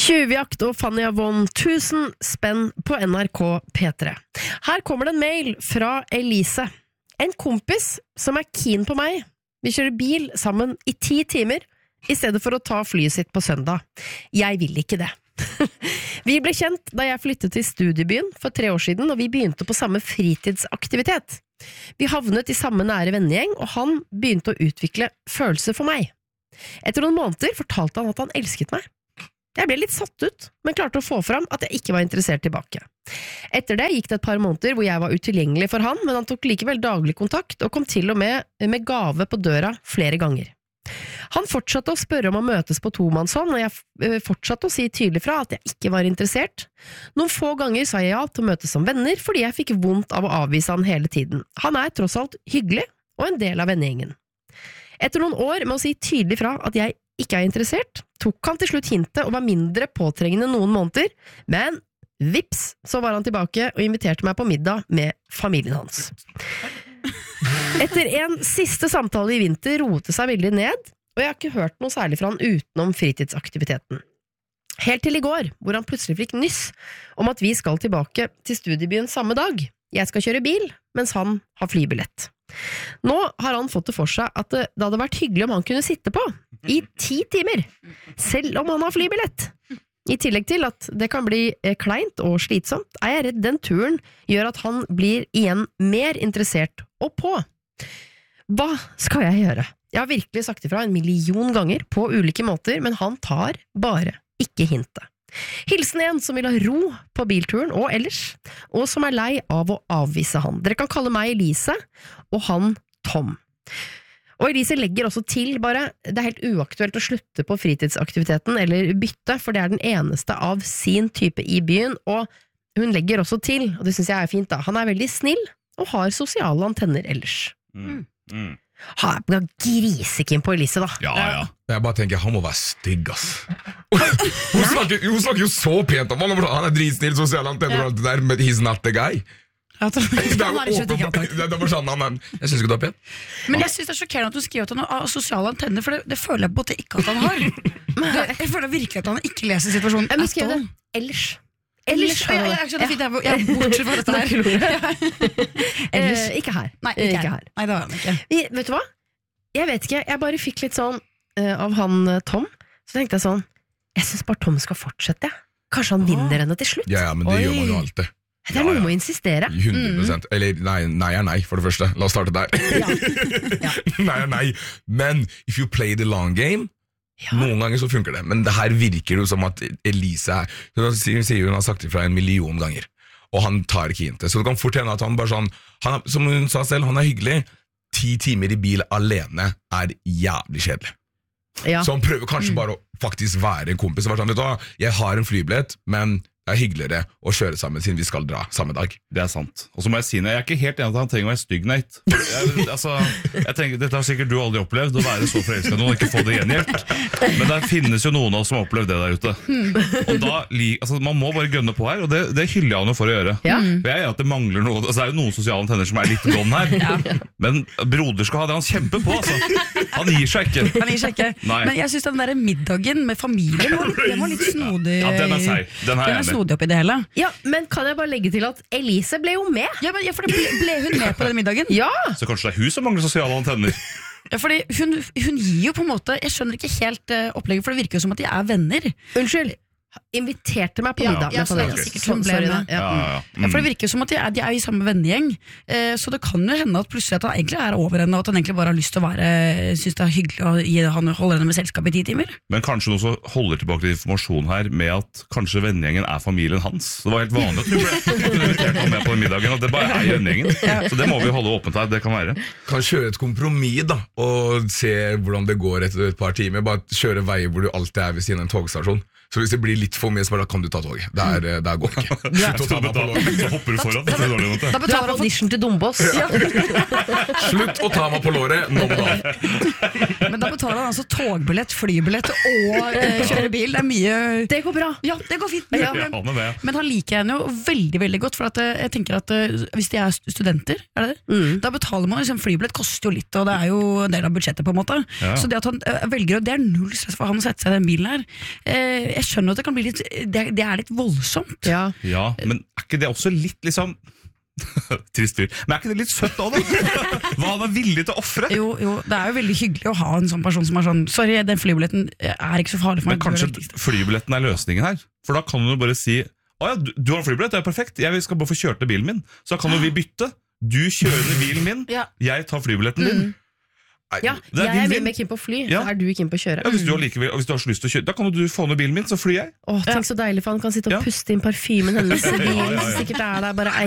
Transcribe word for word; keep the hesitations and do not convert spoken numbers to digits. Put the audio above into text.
Tjuvjakt og Fanny Avon, tusen spenn på N R K P tre. Her kommer det en mail fra Elise. En kompis som er keen på meg. Vi kjører bil sammen i ti timer, i stedet for å ta flyet sitt på søndag. Jeg vil ikke det. Vi ble kjent da jeg flyttet til studiebyen for tre år siden, og vi begynte på samme fritidsaktivitet. Vi havnet i samme nære vennegjeng, og han begynte å utvikle følelser for meg. Etter noen måneder fortalte han at han elsket meg. Jeg ble litt satt ut, men klarte å få fram at jeg ikke var interessert tilbake. Etter det gikk det et par måneder hvor jeg var utilgjengelig for han, men han tok likevel daglig kontakt og kom til og med med gave på døra flere ganger. Han fortsatte å spørre om å møtes på tomannshånd, og jeg fortsatte å si tydelig fra at jeg ikke var interessert. Noen få ganger sa jeg ja til å møtes som venner, fordi jeg fikk vondt av å avvise han hele tiden. Han er tross alt hyggelig og en del av vennegjengen. Etter noen år med å si tydelig fra at jeg ikke er interessert, tok han til slutt hintet og var mindre påtrengende noen måneder, men vips, så var han tilbake og inviterte meg på middag med familien hans. Etter en siste samtale i vinter roet det seg veldig ned, og jeg har ikke hørt noe særlig fra han utenom fritidsaktiviteten. Helt til i går, hvor han plutselig fikk nyss om at vi skal tilbake til studiebyen samme dag. Jeg skal kjøre bil, mens han har flybillett. Nå har han fått det for seg at det, det hadde vært hyggelig om han kunne sitte på i ti timer, selv om han har flybillett. I tillegg til at det kan bli kleint og slitsomt, er jeg redd den turen gjør at han blir igjen mer interessert og på. Hva skal jeg gjøre? Jeg har virkelig sagt ifra en million ganger på ulike måter, men han tar bare ikke hintet. Hilsen en som vil ha ro på bilturen og ellers, og som er lei av å avvise han. Dere kan kalle meg Elise, og han Tom. Og Elise legger også til bare, det er helt uaktuelt å slutte på fritidsaktiviteten eller bytte, for det er den eneste av sin type i byen, og hun legger også til, og det synes jeg er fint da, han er veldig snill og har sosiale antenner ellers. Mm. Mm. Ha, jeg grisekin på Elise da. Ja, ja. Jeg bare tenker, han må være stygg, ass. Hun snakker, hun snakker jo så pent om han, han er dritsnill, sosiale antenner og alt det der, men he's not the guy. Ja, det, det er jo åpenbart, det er bare sånn han er. Jeg synes ikke du er pen. Men jeg synes det er sjokkerende at du skriver at han har sosiale antenner, for det, det føler jeg på at det ikke at han har. Det, jeg føler virkelig at han ikke leser situasjonen. Jeg må skrive det. Ellers. Ellers, jeg, jeg, jeg, jeg, jeg, jeg er bortsett fra dette her. Ellers, ikke her. Nei, ikke, ikke her. Nei, det var han ikke. Vi, vet du hva? Jeg vet ikke, jeg bare fikk litt sånn uh, av han uh, Tom, så tenkte jeg sånn, jeg synes bare Tom skal fortsette. Kanskje han vinner henne til slutt. Ja, ja, men det Oi. Gjør man jo alltid. Det er noe ja, ja. Med å insistere. hundre prosent. Mm. Eller nei, nei er nei, for det første. La oss starte der. Ja. Ja. Nei er nei. Men if you play the long game, ja. Noen ganger så funker det. Men det her virker jo som at Elise er, hun sier hun har sagt det fra en million ganger, og han tar ikke hintet. Så det kan fort hende at han bare sånn, han er, som hun sa selv, han er hyggelig. Ti timer i bil alene er jævlig kjedelig. Ja. Så han prøver kanskje mm. bare å faktisk være en kompis. Sånn, vet du, jeg har en flybillett, men det er hyggeligere å kjøre sammen siden vi skal dra samme dag. Det er sant. Og så må jeg si, jeg er ikke helt enig at han trenger å være stygg, Nate. Jeg, altså, jeg tenker, dette har sikkert du aldri opplevd, å være så forelsket noen og ikke få det gjengjeldt. Men der finnes jo noen av oss som har opplevd det der ute. Og da, altså, man må bare gønne på her, og det, det hyller jeg han jo for å gjøre. Ja. For jeg er at det mangler noe, altså, det er jo noen sosiale antenner som er litt blond her. Ja. Men broder skal ha det, han kjemper på, altså. Han gir seg ikke. Han gir seg ikke. Nei. Men jeg synes den der middagen med familien, den var litt snodig. Ja, den er seig. Den er jeg oppi det hele. Ja, men kan jeg bare legge til at Elise ble jo med? Ja, men ja, for ble, ble hun med på den middagen? Ja! Så kanskje det er hun som mangler sosiale antenner? Ja, fordi hun, hun gir jo på en måte, jeg skjønner ikke helt uh, opplegget, for det virker jo som at de er venner. Unnskyld. Inviterte meg på ja, middag. Ja, så det er sikkert hun ble med. Ja. Ja, ja. Mm. Ja, for det virker jo som at de er, de er i samme vennegjeng, eh, så det kan jo hende at plutselig at han egentlig er over henne, og at han egentlig bare har lyst til å være, synes det er hyggelig å gi, han holder henne med selskap i ti timer. Men kanskje noen som holder tilbake til informasjon her med at kanskje vennegjengen er familien hans. Det var helt vanlig at du ble invitert med på den middagen, og det bare er vennegjengen. Ja. Så det må vi holde åpent her, det kan være. Kan kjøre et kompromiss da, og se hvordan det går etter et par timer, bare kjøre veier hvor du alltid er ved siden av en togstasjon. Så hvis det blir litt for mye, så bare, da kan du ta toget. Det, er, det går ikke. Slutt å ta meg på låret. Så hopper du foran. Det er dårlig måte. Da betaler du audition til Dombås. Ja. Slutt å ta meg på låret, nå må du av. Men da betaler han altså togbillett, flybillett og eh, kjøre bil. Det er mye... Det går bra. Ja, det går fint. Ja, men, ja, men han liker henne jo veldig, veldig godt, for at jeg tenker at hvis de er studenter, er det det? Mm. Da betaler man, liksom, flybillett koster jo litt, og det er jo en del av budsjettet på en måte. Ja. Så det at han velger, og det er null stress for han å sette seg i den bilen her. Eh, jeg skjønner at det kan bli litt, det, det er litt voldsomt. Ja. Ja, men er ikke det også litt liksom trist fyr. Men er ikke det litt søtt også da? Hva han er villig til å offre? Jo, jo, det er jo veldig hyggelig å ha en sånn person som er sånn, sorry, den flybilletten er ikke så farlig for meg. Men kanskje flybilletten er løsningen her? For da kan du bare si, åja, du, du har en flybillett, det er perfekt, jeg skal bare få kjørt ned bilen min. Så da kan jo vi bytte. Du kjører ned bilen min, Ja. jeg tar flybilletten din. Mm. Ja, Det er jeg er vinn-vinn. med Kim på fly, Ja. så er du Kim på å kjøre. Ja, hvis du har likevel, hvis du har så lyst til å kjøre, da kan jo du få ned bilen min, så flyr jeg. Åh, tenk så deilig, for han kan sitte og Ja. puste inn parfymen hennes i bilen, Ja, ja, ja. som sikkert er der bare ei